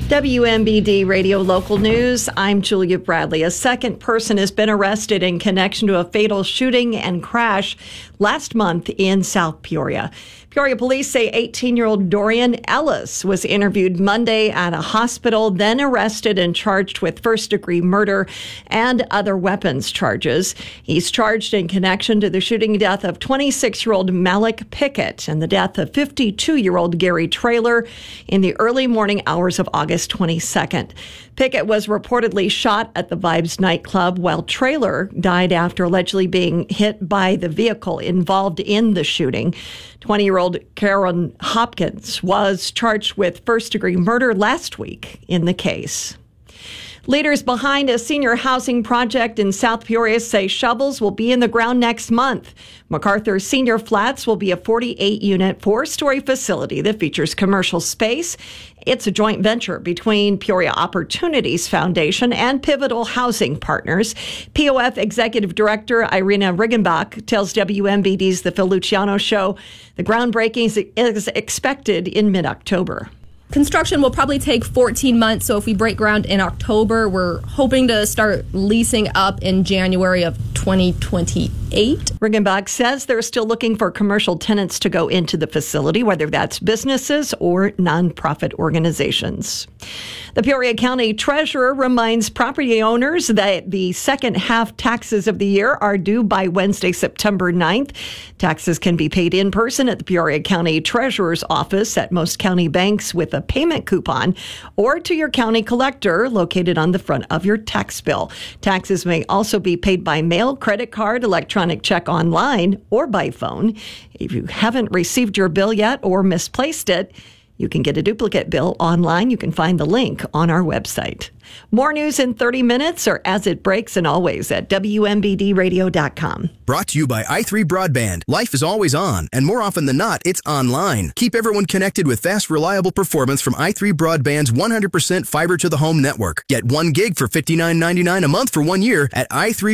WMBD Radio Local News. I'm Julia Bradley. A second person has been arrested in connection to a fatal shooting and crash last month in South Peoria. Peoria police say 18-year-old Dorian Ellis was interviewed Monday at a hospital, then arrested and charged with first-degree murder and other weapons charges. He's charged in connection to the shooting death of 26-year-old Malik Pickett and the death of 52-year-old Gary Traylor in the early morning hours of August 22nd. Pickett was reportedly shot at the Vibes nightclub, while Traylor died after allegedly being hit by the vehicle involved in the shooting. 20-year-old Karen Hopkins was charged with first-degree murder last week in the case. Leaders behind a senior housing project in South Peoria say shovels will be in the ground next month. MacArthur Senior Flats will be a 48-unit, 4-story facility that features commercial space. It's a joint venture between Peoria Opportunities Foundation and Pivotal Housing Partners. POF Executive Director Irina Riggenbach tells WMBD's The Phil Luciano Show the groundbreaking is expected in mid-October. Construction will probably take 14 months, so if we break ground in October, we're hoping to start leasing up in January of 2028. Riggenbach says they're still looking for commercial tenants to go into the facility, whether that's businesses or nonprofit organizations. The Peoria County Treasurer reminds property owners that the second half taxes of the year are due by Wednesday, September 9th. Taxes can be paid in person at the Peoria County Treasurer's office at most county banks with a payment coupon, or to your county collector located on the front of your tax bill. Taxes may also be paid by mail, credit card, electronic check online, or by phone. If you haven't received your bill yet or misplaced it, you can get a duplicate bill online. You can find the link on our website. More news in 30 minutes or as it breaks, and always at WMBDradio.com. Brought to you by i3 Broadband. Life is always on, and more often than not, it's online. Keep everyone connected with fast, reliable performance from i3 Broadband's 100% fiber-to-the-home network. Get 1 gig for $59.99 a month for 1 year at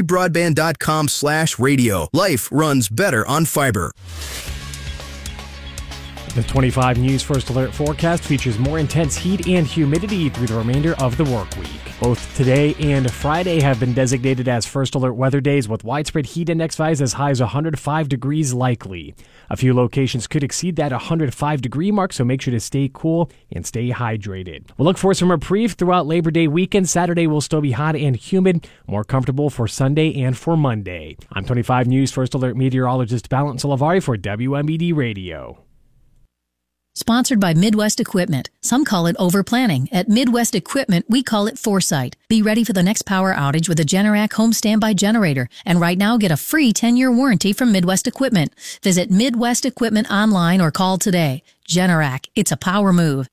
i3broadband.com/radio. Life runs better on fiber. The 25 News First Alert forecast features more intense heat and humidity through the remainder of the work week. Both today and Friday have been designated as First Alert weather days, with widespread heat index values as high as 105 degrees likely. A few locations could exceed that 105-degree mark, so make sure to stay cool and stay hydrated. We'll look for some reprieve throughout Labor Day weekend. Saturday will still be hot and humid, more comfortable for Sunday and for Monday. I'm 25 News First Alert meteorologist Valent Salavari for WMBD Radio. Sponsored by Midwest Equipment. Some call it overplanning. At Midwest Equipment, we call it foresight. Be ready for the next power outage with a Generac home standby generator. And right now, get a free 10-year warranty from Midwest Equipment. Visit Midwest Equipment online or call today. Generac, it's a power move.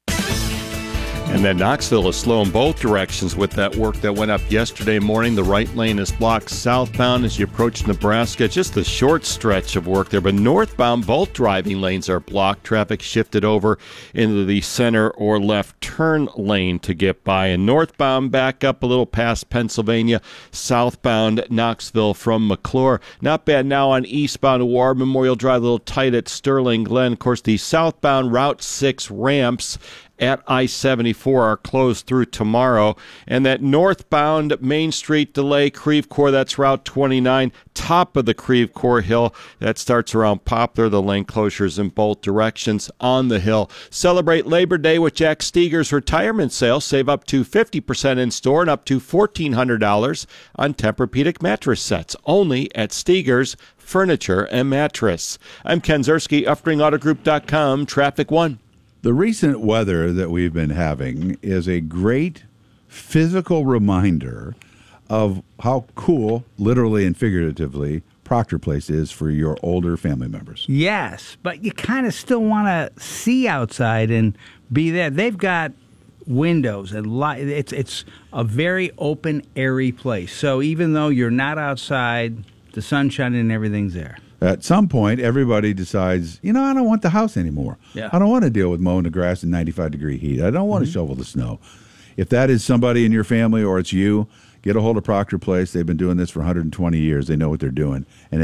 And then Knoxville is slow in both directions with that work that went up yesterday morning. The right lane is blocked southbound as you approach Nebraska. Just a short stretch of work there, but northbound, both driving lanes are blocked. Traffic shifted over into the center or left turn lane to get by. And northbound, back up a little past Pennsylvania. Southbound, Knoxville from McClure. Not bad now on eastbound War Memorial Drive, a little tight at Sterling Glen. Of course, the southbound Route 6 ramps at I-74 are closed through tomorrow. And that northbound Main Street delay, Creve Coeur, that's Route 29, top of the Creve Coeur Hill. That starts around Poplar. The lane closures in both directions on the hill. Celebrate Labor Day with Jack Steger's retirement sale. Save up to 50% in store and up to $1,400 on Tempur-Pedic mattress sets. Only at Steger's Furniture and Mattress. I'm Ken Zerski, UpspringAutoGroup.com, Traffic 1. The recent weather that we've been having is a great physical reminder of how cool, literally and figuratively, Proctor Place is for your older family members. Yes, but you kind of still want to see outside and be there. They've got windows and light. It's a very open, airy place. So even though you're not outside, the sunshine and everything's there. At some point, everybody decides, I don't want the house anymore. Yeah. I don't want to deal with mowing the grass in 95-degree heat. I don't want to shovel the snow. If that is somebody in your family or it's you, get a hold of Proctor Place. They've been doing this for 120 years. They know what they're doing. And